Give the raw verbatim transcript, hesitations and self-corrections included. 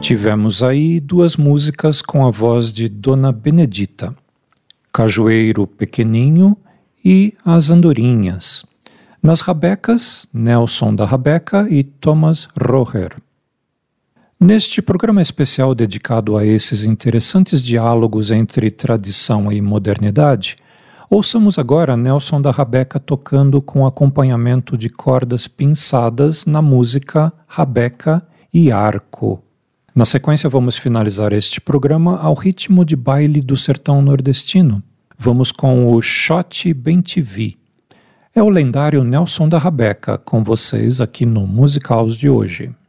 Tivemos aí duas músicas com a voz de Dona Benedita, Cajueiro Pequeninho e As Andorinhas. Nas rabecas, Nelson da Rabeca e Thomas Roher. Neste programa especial dedicado a esses interessantes diálogos entre tradição e modernidade, ouçamos agora Nelson da Rabeca tocando com acompanhamento de cordas pinçadas na música Rabeca e Arco. Na sequência, vamos finalizar este programa ao ritmo de baile do sertão nordestino. Vamos com o Shot Bem Te Vi. É o lendário Nelson da Rabeca, com vocês aqui no Musicaus de hoje.